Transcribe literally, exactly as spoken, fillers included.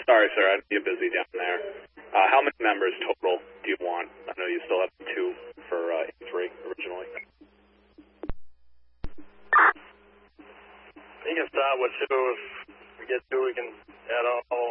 Sorry, sir. I'd be busy down there. Uh, how many members total do you want? I know you still have two for uh, three originally. You can start with two. If we get two, we can add all